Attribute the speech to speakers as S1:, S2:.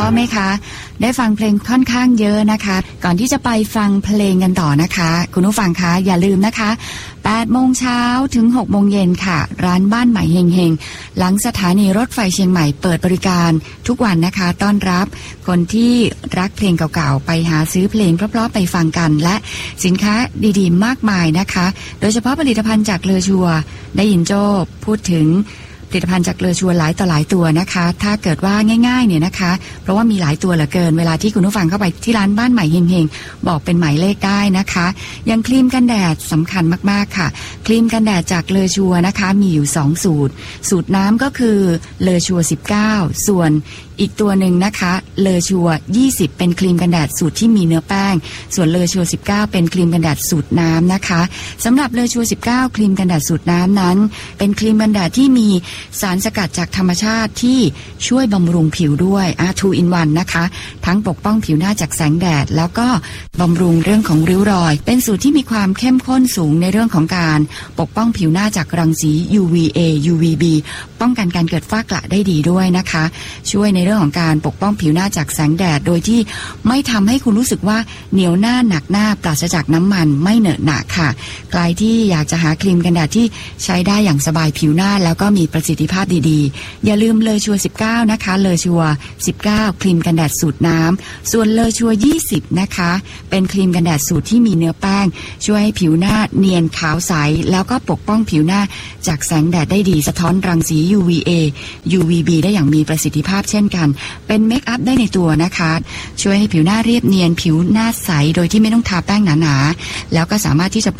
S1: ะไหมคะได้ฟังเพลงค่อนข้างเยอะนะคะก่อนที่จะไปฟังเพลงกันต่อนะคะคุณผู้ฟังคะอย่าลืมนะคะ8 โมงเช้าถึง 6 โมงเย็นค่ะร้านบ้านใหม่เฮงเฮงหลังสถานีรถไฟเชียงใหม่เปิดบริการทุกวันนะคะต้อนรับคนที่รักเพลงเก่าๆไปหาซื้อเพลงเพราะๆไปฟังกันและสินค้าดีๆมากมายนะคะโดยเฉพาะผลิตภัณฑ์จากเลอชัวได้ยินโจ้พูดถึงผลิตภัณฑ์จากเลอชัวหลายต่อหลายตัวนะคะถ้าเกิดว่าง่ายๆเนี่ยนะคะเพราะว่ามีหลายตัวเหลือเกินเวลาที่คุณผู้ฟังเข้าไปที่ร้านบ้านใหม่เฮงๆบอกเป็นหมายเลขได้นะคะอย่างครีมกันแดดสำคัญมากๆค่ะครีมกันแดดจากเลอชัวนะคะมีอยู่2สูตรน้ำก็คือเลอชัว19ส่วนอีกตัวหนึ่งนะคะเลอชัว20เป็นครีมกันแดดสูตรที่มีเนื้อแป้งส่วนเลอชัว19เป็นครีมกันแดดสูตรน้ำนะคะสำหรับเลอชัว19ครีมกันแดดสูตรน้ำนั้นเป็นครีมกันแดดที่มีสารสกัดจากธรรมชาติที่ช่วยบำรุงผิวด้วย2 in 1นะคะทั้งปกป้องผิวหน้าจากแสงแดดแล้วก็บำรุงเรื่องของริ้วรอยเป็นสูตรที่มีความเข้มข้นสูงในเรื่องของการปกป้องผิวหน้าจากรังสี UVA UVB ป้องกันการเกิดฝ้ากระได้ดีด้วยนะคะช่วยในเรื่องของการปกป้องผิวหน้าจากแสงแดดโดยที่ไม่ทำให้คุณรู้สึกว่าเหนียวหน้าหนักหน้าปราศจากน้ำมันไม่เหนอะหนะค่ะใครที่อยากจะหาครีมกันแดดที่ใช้ได้อย่างสบายผิวหน้าแล้วก็มีประสิทธิภาพดีๆอย่าลืมเลอชัว19นะคะเลอชัว19ครีมกันแดดสูตรน้ำส่วนเลอชัว20นะคะเป็นครีมกันแดดสูตรที่มีเนื้อแป้งช่วยให้ผิวหน้าเนียนขาวใสแล้วก็ปกป้องผิวหน้าจากแสงแดดได้ดีสะท้อนรังสี UVA UVB ได้อย่างมีประสิทธิภาพเช่นกันเป็นเมคอัพได้ในตัวนะคะช่วยให้ผิวหน้าเรียบเนียนผิวหน้าใสโดยที่ไม่ต้องทาแป้งหนาๆแล้วก็สามารถที่จะ